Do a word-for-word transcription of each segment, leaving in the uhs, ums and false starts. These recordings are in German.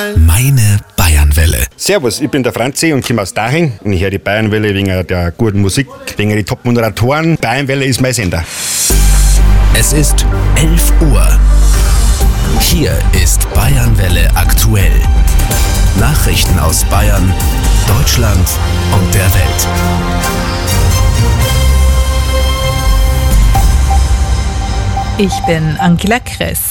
Meine Bayernwelle. Servus, ich bin der Franzi und komme aus Daching. Und ich höre die Bayernwelle wegen der guten Musik, wegen der Top-Moderatoren. Bayernwelle ist mein Sender. Es ist elf Uhr. Hier ist Bayernwelle aktuell. Nachrichten aus Bayern, Deutschland und der Welt. Ich bin Angela Kress.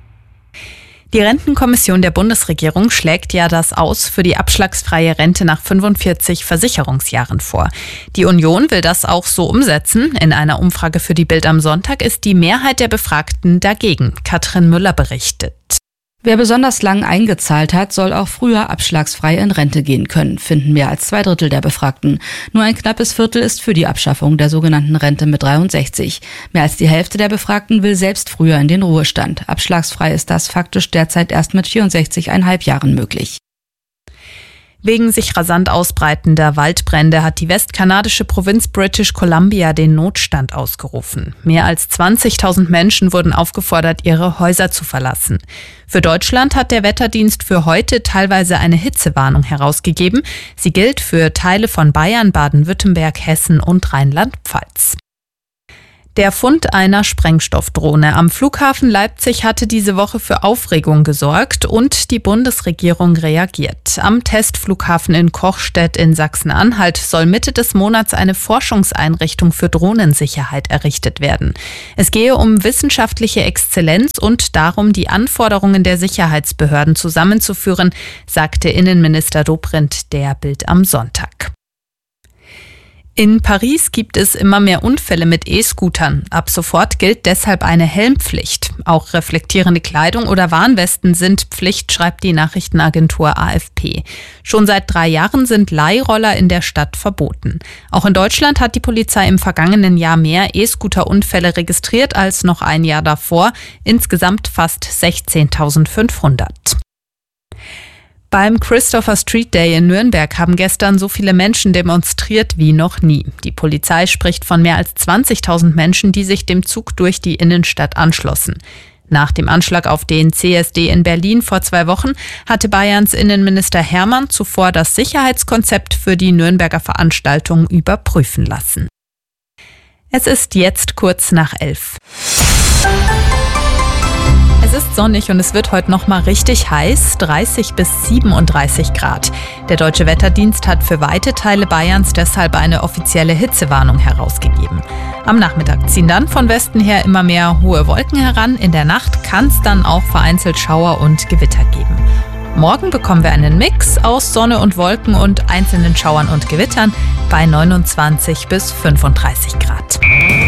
Die Rentenkommission der Bundesregierung schlägt ja das Aus für die abschlagsfreie Rente nach fünfundvierzig Versicherungsjahren vor. Die Union will das auch so umsetzen. In einer Umfrage für die Bild am Sonntag ist die Mehrheit der Befragten dagegen. Katrin Müller berichtet. Wer besonders lang eingezahlt hat, soll auch früher abschlagsfrei in Rente gehen können, finden mehr als zwei Drittel der Befragten. Nur ein knappes Viertel ist für die Abschaffung der sogenannten Rente mit dreiundsechzig. Mehr als die Hälfte der Befragten will selbst früher in den Ruhestand. Abschlagsfrei ist das faktisch derzeit erst mit vierundsechzig Komma fünf Jahren möglich. Wegen sich rasant ausbreitender Waldbrände hat die westkanadische Provinz British Columbia den Notstand ausgerufen. Mehr als zwanzigtausend Menschen wurden aufgefordert, ihre Häuser zu verlassen. Für Deutschland hat der Wetterdienst für heute teilweise eine Hitzewarnung herausgegeben. Sie gilt für Teile von Bayern, Baden-Württemberg, Hessen und Rheinland-Pfalz. Der Fund einer Sprengstoffdrohne am Flughafen Leipzig hatte diese Woche für Aufregung gesorgt und die Bundesregierung reagiert. Am Testflughafen in Kochstedt in Sachsen-Anhalt soll Mitte des Monats eine Forschungseinrichtung für Drohnensicherheit errichtet werden. Es gehe um wissenschaftliche Exzellenz und darum, die Anforderungen der Sicherheitsbehörden zusammenzuführen, sagte Innenminister Dobrindt der Bild am Sonntag. In Paris gibt es immer mehr Unfälle mit E-Scootern. Ab sofort gilt deshalb eine Helmpflicht. Auch reflektierende Kleidung oder Warnwesten sind Pflicht, schreibt die Nachrichtenagentur A F P. Schon seit drei Jahren sind Leihroller in der Stadt verboten. Auch in Deutschland hat die Polizei im vergangenen Jahr mehr E-Scooter-Unfälle registriert als noch ein Jahr davor. Insgesamt fast sechzehntausendfünfhundert. Beim Christopher Street Day in Nürnberg haben gestern so viele Menschen demonstriert wie noch nie. Die Polizei spricht von mehr als zwanzigtausend Menschen, die sich dem Zug durch die Innenstadt anschlossen. Nach dem Anschlag auf den C S D in Berlin vor zwei Wochen hatte Bayerns Innenminister Hermann zuvor das Sicherheitskonzept für die Nürnberger Veranstaltung überprüfen lassen. Es ist jetzt kurz nach elf. Es ist sonnig und es wird heute noch mal richtig heiß, dreißig bis siebenunddreißig Grad. Der Deutsche Wetterdienst hat für weite Teile Bayerns deshalb eine offizielle Hitzewarnung herausgegeben. Am Nachmittag ziehen dann von Westen her immer mehr hohe Wolken heran. In der Nacht kann es dann auch vereinzelt Schauer und Gewitter geben. Morgen bekommen wir einen Mix aus Sonne und Wolken und einzelnen Schauern und Gewittern bei neunundzwanzig bis fünfunddreißig Grad.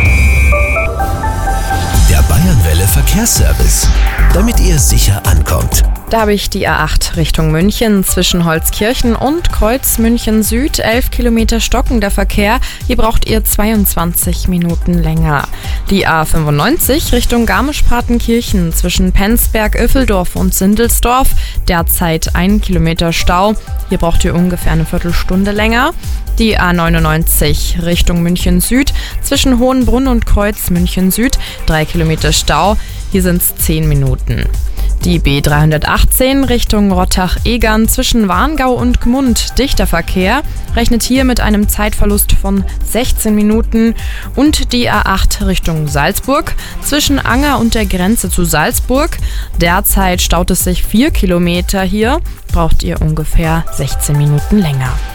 Der Bayernwelle Verkehrsservice, damit ihr sicher ankommt. Da habe ich die A acht Richtung München zwischen Holzkirchen und Kreuz München Süd. elf Kilometer stockender Verkehr. Hier braucht ihr zweiundzwanzig Minuten länger. Die A fünfundneunzig Richtung Garmisch-Partenkirchen zwischen Penzberg, Öffeldorf und Sindelsdorf. Derzeit ein Kilometer Stau. Hier braucht ihr ungefähr eine Viertelstunde länger. Die A neunundneunzig Richtung München Süd zwischen Hohenbrunn und Kreuz München Süd. drei Kilometer Stau. Hier sind es zehn Minuten. Die B dreihundertachtzehn Richtung Rottach-Egern zwischen Warngau und Gmund. Dichter Verkehr, rechnet hier mit einem Zeitverlust von sechzehn Minuten. Und die A acht Richtung Salzburg zwischen Anger und der Grenze zu Salzburg. Derzeit staut es sich vier Kilometer hier, braucht ihr ungefähr sechzehn Minuten länger.